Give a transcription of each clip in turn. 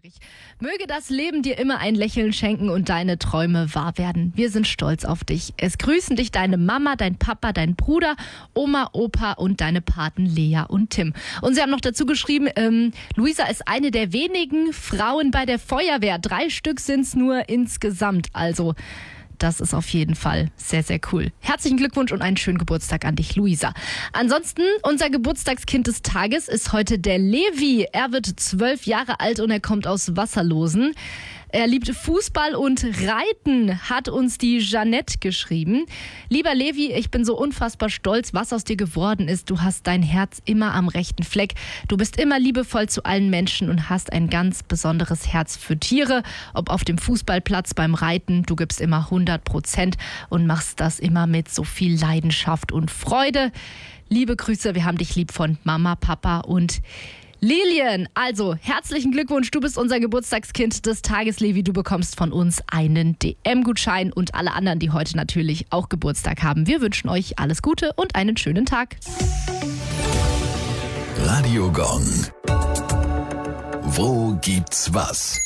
Möge das Leben dir immer ein Lächeln schenken und deine Träume wahr werden. Wir sind stolz auf dich. Es grüßen dich deine Mama, dein Papa, dein Bruder, Oma, Opa und deine Paten Lea und Tim. Und sie haben noch dazu geschrieben, Luisa ist eine der wenigen Frauen bei der Feuerwehr. 3 Stück sind's nur insgesamt. Also das ist auf jeden Fall sehr, sehr cool. Herzlichen Glückwunsch und einen schönen Geburtstag an dich, Luisa. Ansonsten, unser Geburtstagskind des Tages ist heute der Levi. Er wird 12 Jahre alt und er kommt aus Wasserlosen. Er liebt Fußball und Reiten, hat uns die Jeanette geschrieben. Lieber Levi, ich bin so unfassbar stolz, was aus dir geworden ist. Du hast dein Herz immer am rechten Fleck. Du bist immer liebevoll zu allen Menschen und hast ein ganz besonderes Herz für Tiere. Ob auf dem Fußballplatz, beim Reiten, du gibst immer 100% und machst das immer mit so viel Leidenschaft und Freude. Liebe Grüße, wir haben dich lieb von Mama, Papa und Lilian. Also, herzlichen Glückwunsch, du bist unser Geburtstagskind des Tages, Levi. Du bekommst von uns einen DM-Gutschein und alle anderen, die heute natürlich auch Geburtstag haben. Wir wünschen euch alles Gute und einen schönen Tag. Radio Gong. Wo gibt's was?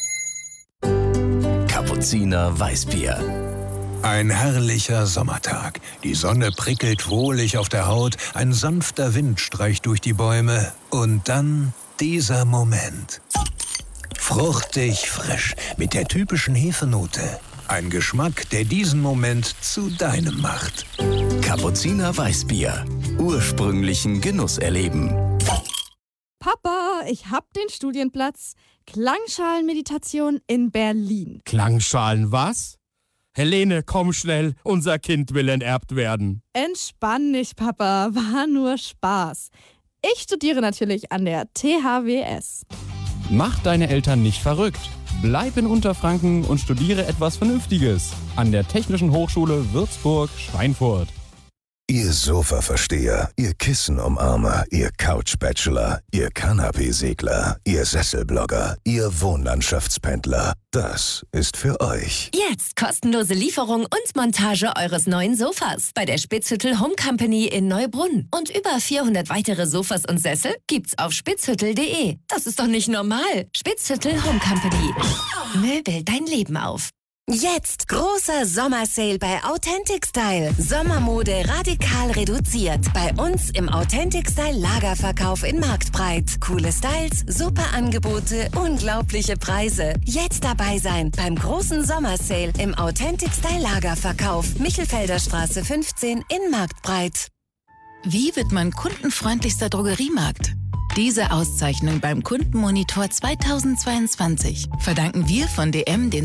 Kapuziner Weißbier. Ein herrlicher Sommertag. Die Sonne prickelt wohlig auf der Haut, ein sanfter Wind streicht durch die Bäume und dann dieser Moment. Fruchtig frisch, mit der typischen Hefenote. Ein Geschmack, der diesen Moment zu deinem macht. Kapuziner Weißbier. Ursprünglichen Genuss erleben. Papa, ich hab den Studienplatz. Klangschalenmeditation in Berlin. Klangschalen was? Helene, komm schnell, unser Kind will enterbt werden. Entspann dich, Papa, war nur Spaß. Ich studiere natürlich an der THWS. Mach deine Eltern nicht verrückt. Bleib in Unterfranken und studiere etwas Vernünftiges an der Technischen Hochschule Würzburg-Schweinfurt. Ihr Sofa-Versteher, ihr Kissen-Umarmer, ihr Couch-Bachelor, ihr Kanapee-Segler, ihr Sesselblogger, ihr Wohnlandschaftspendler. Das ist für euch. Jetzt kostenlose Lieferung und Montage eures neuen Sofas bei der Spitzhüttel Home Company in Neubrunn. Und über 400 weitere Sofas und Sessel gibt's auf spitzhüttel.de. Das ist doch nicht normal. Spitzhüttel Home Company. Möbel dein Leben auf. Jetzt großer Sommersale bei Authentic Style. Sommermode radikal reduziert. Bei uns im Authentic Style Lagerverkauf in Marktbreit. Coole Styles, super Angebote, unglaubliche Preise. Jetzt dabei sein beim großen Sommersale im Authentic Style Lagerverkauf. Michelfelder Straße 15 in Marktbreit. Wie wird man kundenfreundlichster Drogeriemarkt? Diese Auszeichnung beim Kundenmonitor 2022 verdanken wir von DM den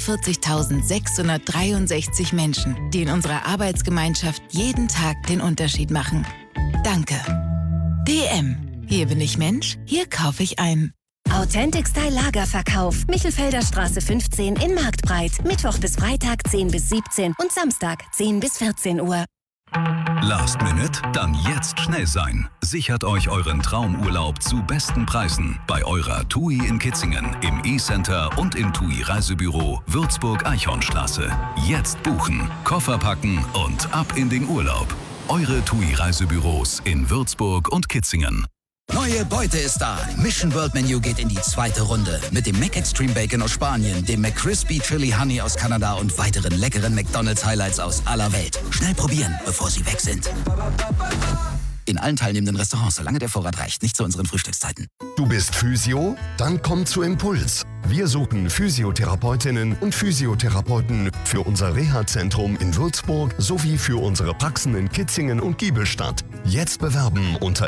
42.663 Menschen, die in unserer Arbeitsgemeinschaft jeden Tag den Unterschied machen. Danke. DM. Hier bin ich Mensch, hier kaufe ich ein. Authentic Style Lagerverkauf. Michelfelder Straße 15 in Marktbreit. Mittwoch bis Freitag 10 bis 17 und Samstag 10 bis 14 Uhr. Last Minute? Dann jetzt schnell sein. Sichert euch euren Traumurlaub zu besten Preisen bei eurer TUI in Kitzingen, im E-Center und im TUI Reisebüro Würzburg-Eichhornstraße. Jetzt buchen, Koffer packen und ab in den Urlaub. Eure TUI Reisebüros in Würzburg und Kitzingen. Neue Beute ist da. Mission World Menu geht in die 2. Runde. Mit dem McExtreme Bacon aus Spanien, dem McCrispy Chili Honey aus Kanada und weiteren leckeren McDonald's Highlights aus aller Welt. Schnell probieren, bevor sie weg sind. In allen teilnehmenden Restaurants, solange der Vorrat reicht. Nicht zu unseren Frühstückszeiten. Du bist Physio? Dann komm zu Impuls. Wir suchen Physiotherapeutinnen und Physiotherapeuten für unser Reha-Zentrum in Würzburg sowie für unsere Praxen in Kitzingen und Giebelstadt. Jetzt bewerben unter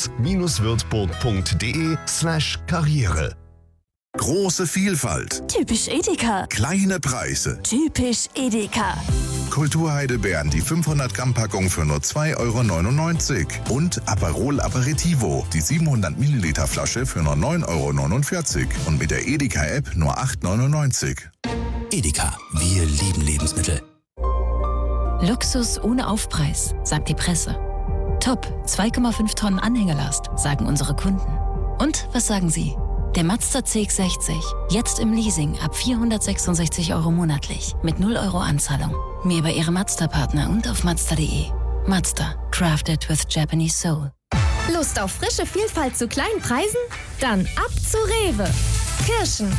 impuls-würzburg.de/Karriere. Große Vielfalt. Typisch Edeka. Kleine Preise. Typisch Edeka. Kulturheidelbeeren, die 500 Gramm Packung für nur 2,99 € und Aperol Aperitivo, die 700 Milliliter Flasche für nur 9,49 € und mit der Edeka App nur 8,99 €. Edeka, wir lieben Lebensmittel. Luxus ohne Aufpreis, sagt die Presse. Top, 2,5 Tonnen Anhängelast, sagen unsere Kunden. Und was sagen Sie? Der Mazda CX-60, jetzt im Leasing ab 466 € monatlich, mit 0 € Anzahlung. Mehr bei Ihrem Mazda-Partner und auf Mazda.de. Mazda, crafted with Japanese soul. Lust auf frische Vielfalt zu kleinen Preisen? Dann ab zu Rewe. Kirschen,